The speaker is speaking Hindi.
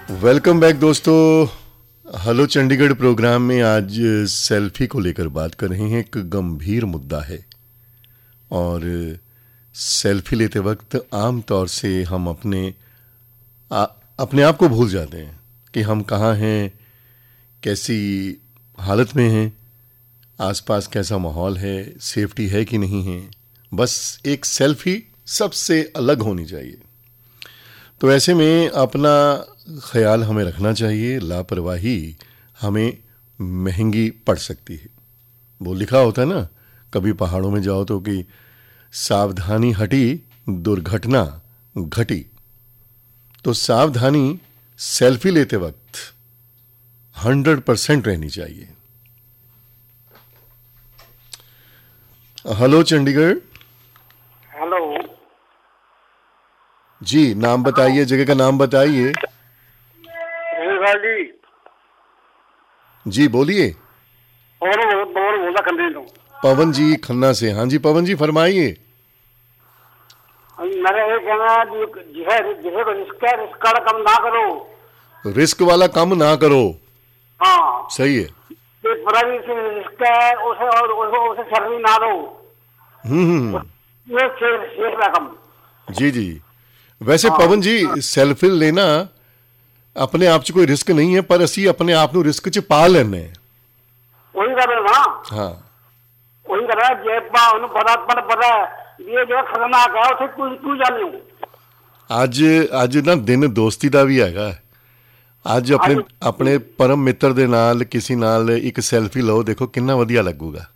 वेलकम बैक दोस्तों। हेलो चंडीगढ़ प्रोग्राम में आज सेल्फी को लेकर बात कर रहे हैं। एक गंभीर मुद्दा है और सेल्फी लेते वक्त आम तौर से हम अपने आप को भूल जाते हैं कि हम कहाँ हैं, कैसी हालत में हैं, आसपास कैसा माहौल है, सेफ्टी है कि नहीं है। बस एक सेल्फी सबसे अलग होनी चाहिए। तो ऐसे में अपना ख्याल हमें रखना चाहिए। लापरवाही हमें महंगी पड़ सकती है। वो लिखा होता है ना, कभी पहाड़ों में जाओ तो कि सावधानी हटी दुर्घटना घटी। तो सावधानी सेल्फी लेते वक्त 100% रहनी चाहिए। हेलो चंडीगढ़। हेलो जी, नाम बताइए, जगह का नाम बताइए। जी जी बोलिए। पवन बोला खन्ने तो पवन जी खन्ना से। हाँ जी पवन जी फरमाइए। मेरा ये कहना है कि जिसे को रिस्क है, रिस्क वाला काम ना करो। रिस्क वाला काम ना करो। हाँ, सही है। ये बड़ा भी रिस्क है, उसे सर्वी ना दो। ये सेफ है कम। जी जी। वैसे पवन जी, सेल्फी लेना अपने आप च कोई रिस्क नहीं है, पर ਅਸੀਂ अपने आप ਨੂੰ ਰਿਸਕ ਚ ਪਾ ਲੈਨੇ ਆ। वही कर रहे ना। हाँ, वही कर रहा है। जेब उन्हें पता है ये जो खतरनाक है उसे तू जानियो। ਅੱਜ ਨਾ ਦਿਨ ਦੋਸਤੀ ਦਾ ਵੀ ਹੈਗਾ। ਅੱਜ ਆਪਣੇ ਪਰਮ ਮਿੱਤਰ ਦੇ ਨਾਲ ਕਿਸੇ ਨਾਲ ਇੱਕ ਸੈਲਫੀ ਲਓ, ਦੇਖੋ ਕਿੰਨਾ ਵਧੀਆ ਲੱਗੂਗਾ।